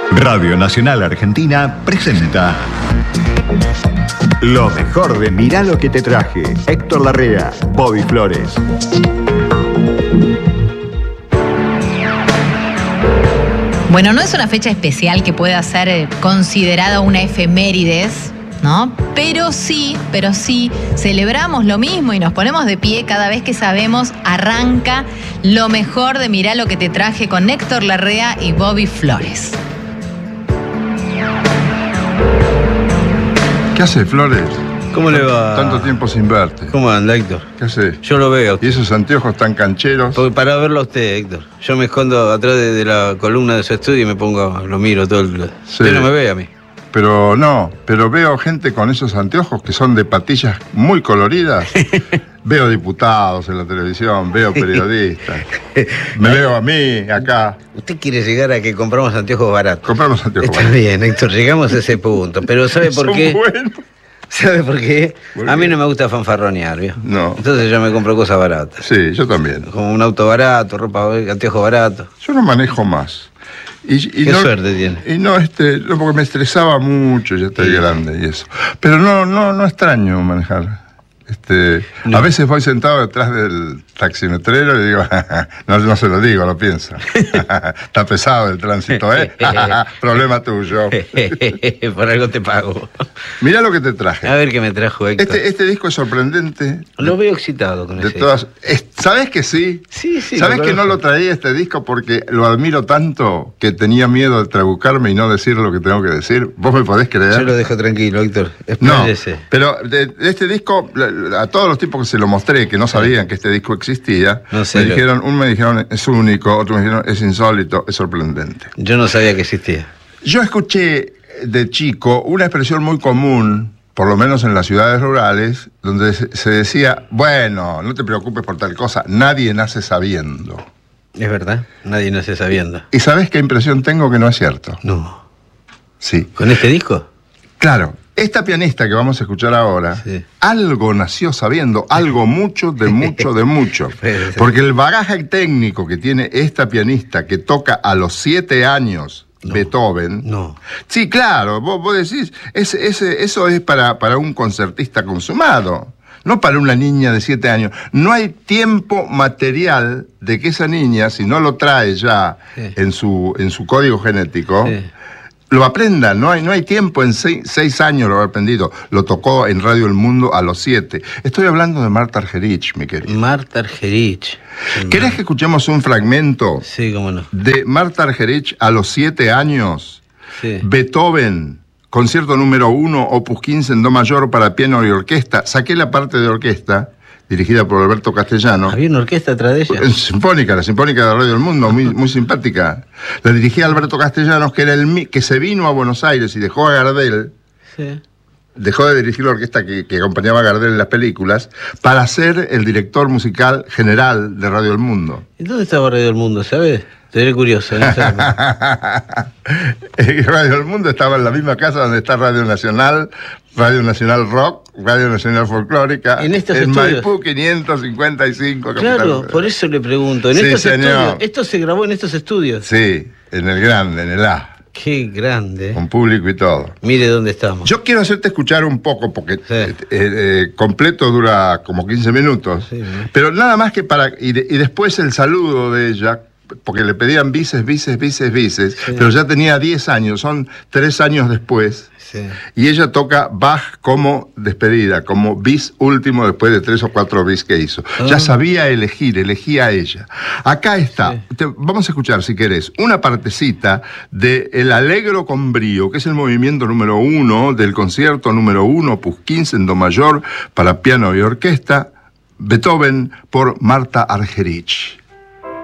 Radio Nacional Argentina presenta lo mejor de Mirá lo que te traje. Héctor Larrea, Bobby Flores. Bueno, no es una fecha especial que pueda ser considerada una efemérides, ¿no? Pero sí celebramos lo mismo y nos ponemos de pie cada vez que sabemos arranca lo mejor de Mirá lo que te traje con Héctor Larrea y Bobby Flores. ¿Qué hace, Flores? ¿Cómo le va? Tanto tiempo sin verte. ¿Cómo anda, Héctor? ¿Qué hace? Yo lo veo. ¿Y esos anteojos tan cancheros? Porque para verlo a usted, Héctor. Yo me escondo atrás de la columna de su estudio y me pongo, lo miro todo el... Sí. Usted no me ve a mí. Pero veo gente con esos anteojos que son de patillas muy coloridas. Veo diputados en la televisión, veo periodistas. Me veo a mí acá. Usted quiere llegar a que compramos anteojos baratos. Compramos anteojos Está bien, Héctor, llegamos a ese punto. Pero ¿sabe por qué? Buenos. ¿Sabe por qué? ¿Por A mí qué? no me gusta fanfarronear, ¿vio? No. Entonces yo me compro cosas baratas. Sí, yo también. Como un auto barato, ropa, anteojos baratos. Yo no manejo más. ¿Qué suerte tiene? Y no, porque me estresaba mucho, ya estoy grande y eso. Pero no extraño manejar. No. A veces voy sentado detrás del taximetrero y digo, no se lo digo, lo pienso. Está pesado el tránsito, ¿eh? Problema tuyo. Por algo te pago. Mirá lo que te traje. A ver qué me trajo, Héctor. Este disco es sorprendente. Lo veo excitado con De ese. todas. ¿Sabés que sí? Sí. ¿Sabés lo que no conozco. lo traía este disco porque lo admiro tanto que tenía miedo de trabucarme y no decir lo que tengo que decir? ¿Vos me podés creer? Yo lo dejo tranquilo, Héctor. No, Expláyese. pero de este disco, a todos los tipos que se lo mostré, que no sabían que este disco existía, No sé, uno me dijeron es único, otro me dijeron es insólito, es sorprendente. Yo no sabía que existía. Yo escuché de chico una expresión muy común, por lo menos en las ciudades rurales, donde se decía, bueno, no te preocupes por tal cosa, nadie nace sabiendo. Es verdad, nadie nace sabiendo. ¿Y sabés qué impresión tengo que no es cierto? No. Sí. ¿Con este disco? Claro, esta pianista que vamos a escuchar ahora, Sí. algo nació sabiendo, algo mucho. Puede ser. Porque el bagaje técnico que tiene esta pianista que toca a los 7 años Beethoven. No. Sí, claro, vos decís, eso es para un concertista consumado. No para una niña de 7 años. No hay tiempo material de que esa niña, si no lo trae ya Sí. en su código genético, Sí. lo aprenda. No hay tiempo. En 6 años lo ha aprendido. Lo tocó en Radio El Mundo a los 7. Estoy hablando de Marta Argerich, mi querido. Marta Argerich. ¿Querés que escuchemos un fragmento Sí, cómo no. de Marta Argerich a los 7 años? Sí. Beethoven, concierto número 1, opus 15 en do mayor para piano y orquesta. Saqué la parte de orquesta, dirigida por Alberto Castellano. ¿Había una orquesta atrás de ella? La Sinfónica de Radio del Mundo, muy simpática. La dirigía Alberto Castellanos, que era que se vino a Buenos Aires y dejó a Gardel, Sí. dejó de dirigir la orquesta que acompañaba a Gardel en las películas, para ser el director musical general de Radio del Mundo. ¿Y dónde estaba Radio del Mundo, sabes? Seré curioso. ¿No? Radio del Mundo estaba en la misma casa donde está Radio Nacional Rock, Radio Nacional Folclórica, En estos en estudios. Maipú 555. Claro, Capital. por eso le pregunto. En Sí, estos señor. estudios. Esto se grabó en estos estudios. Sí, en el grande, en el A, Qué grande. con público y todo. Mire dónde estamos. Yo quiero hacerte escuchar un poco, porque Sí. completo dura como 15 minutos, Sí. pero nada más que y después el saludo de ella, porque le pedían bises, Sí. pero ya tenía 10 años, son 3 años después, Sí. y ella toca Bach como despedida, como bis último después de 3 o 4 bis que hizo. Ya sabía elegía a ella. Acá está, Sí. vamos a escuchar, si querés, una partecita de El Allegro con Brío, que es el movimiento número 1 del concierto número 1, opus 15 en do mayor para piano y orquesta, Beethoven por Marta Argerich.